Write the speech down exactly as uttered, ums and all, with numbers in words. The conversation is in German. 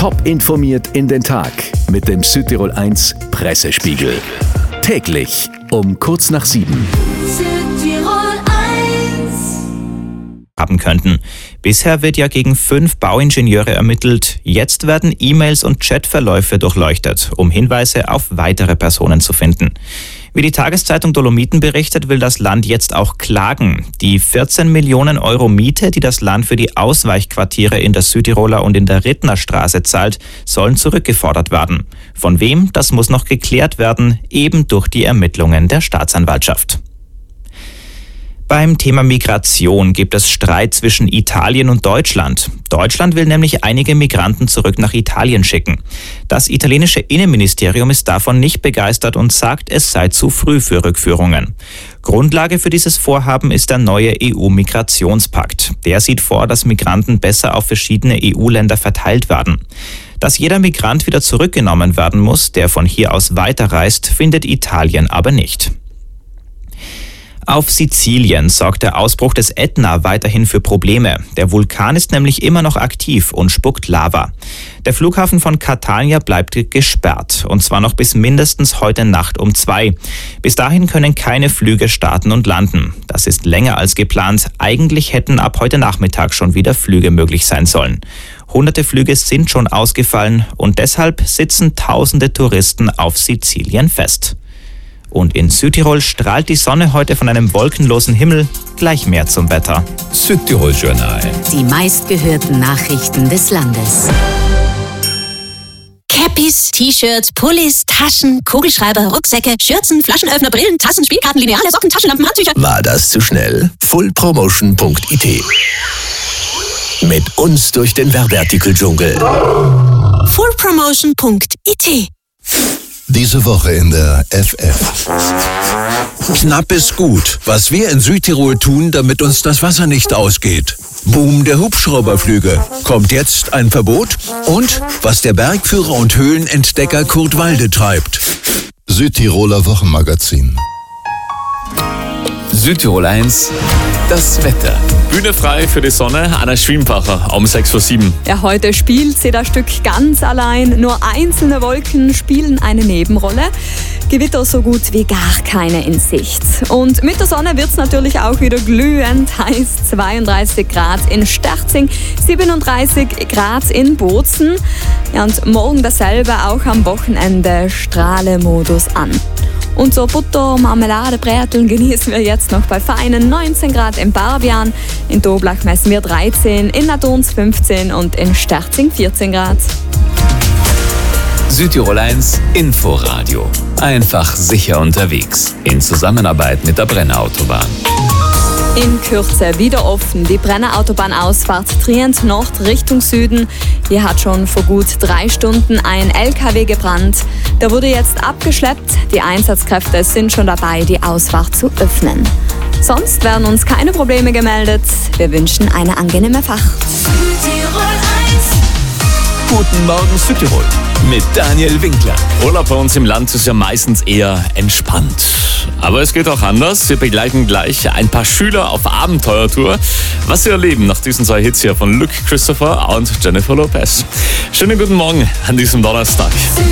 Top informiert in den Tag mit dem Südtirol eins Pressespiegel. Täglich um kurz nach sieben. Haben könnten. Bisher wird ja gegen fünf Bauingenieure ermittelt. Jetzt werden E-Mails und Chatverläufe durchleuchtet, um Hinweise auf weitere Personen zu finden. Wie die Tageszeitung Dolomiten berichtet, will das Land jetzt auch klagen. Die vierzehn Millionen Euro Miete, die das Land für die Ausweichquartiere in der Südtiroler und in der Rittnerstraße zahlt, sollen zurückgefordert werden. Von wem, das muss noch geklärt werden, eben durch die Ermittlungen der Staatsanwaltschaft. Beim Thema Migration gibt es Streit zwischen Italien und Deutschland. Deutschland will nämlich einige Migranten zurück nach Italien schicken. Das italienische Innenministerium ist davon nicht begeistert und sagt, es sei zu früh für Rückführungen. Grundlage für dieses Vorhaben ist der neue E U-Migrationspakt. Der sieht vor, dass Migranten besser auf verschiedene E U-Länder verteilt werden. Dass jeder Migrant wieder zurückgenommen werden muss, der von hier aus weiterreist, findet Italien aber nicht. Auf Sizilien sorgt der Ausbruch des Ätna weiterhin für Probleme. Der Vulkan ist nämlich immer noch aktiv und spuckt Lava. Der Flughafen von Catania bleibt gesperrt, und zwar noch bis mindestens heute Nacht um zwei. Bis dahin können keine Flüge starten und landen. Das ist länger als geplant. Eigentlich hätten ab heute Nachmittag schon wieder Flüge möglich sein sollen. Hunderte Flüge sind schon ausgefallen und deshalb sitzen tausende Touristen auf Sizilien fest. Und in Südtirol strahlt die Sonne heute von einem wolkenlosen Himmel. Gleich mehr zum Wetter. Südtirol Journal. Die meistgehörten Nachrichten des Landes. Cappies, T-Shirts, Pullis, Taschen, Kugelschreiber, Rucksäcke, Schürzen, Flaschenöffner, Brillen, Tassen, Spielkarten, Lineale, Socken, Taschenlampen, Handtücher. War das zu schnell? full promotion punkt i t. Mit uns durch den Werbeartikel-Dschungel. full promotion punkt i t. Diese Woche in der F F. Knapp ist gut. Was wir in Südtirol tun, damit uns das Wasser nicht ausgeht. Boom der Hubschrauberflüge. Kommt jetzt ein Verbot? Und was der Bergführer und Höhlenentdecker Kurt Walde treibt. Südtiroler Wochenmagazin. Südtirol eins, das Wetter. Bühne frei für die Sonne, Anna Schwiempacher um sechs Uhr sieben. Ja, heute spielt sie das Stück ganz allein. Nur einzelne Wolken spielen eine Nebenrolle. Gewitter so gut wie gar keine in Sicht. Und mit der Sonne wird es natürlich auch wieder glühend heiß. zweiunddreißig Grad in Sterzing, siebenunddreißig Grad in Bozen. Ja, und morgen dasselbe auch am Wochenende, Strahlemodus an. Und so Butter, Marmelade, Bräteln genießen wir jetzt noch bei feinen neunzehn Grad in Barbian. In Toblach messen wir dreizehn, in Nadons fünfzehn und in Sterzing vierzehn Grad. Südtirol eins Inforadio. Einfach sicher unterwegs. In Zusammenarbeit mit der Brenner Autobahn. In Kürze wieder offen. Die Brenner Autobahnausfahrt Trient Nord Richtung Süden. Hier hat schon vor gut drei Stunden ein L K W gebrannt. Der wurde jetzt abgeschleppt. Die Einsatzkräfte sind schon dabei, die Ausfahrt zu öffnen. Sonst werden uns keine Probleme gemeldet. Wir wünschen eine angenehme Fahrt. Guten Morgen Südtirol mit Daniel Winkler. Urlaub bei uns im Land ist ja meistens eher entspannt. Aber es geht auch anders. Wir begleiten gleich ein paar Schüler auf Abenteuertour. Was sie erleben nach diesen zwei Hits hier von Luke Christopher und Jennifer Lopez. Schönen guten Morgen an diesem Donnerstag.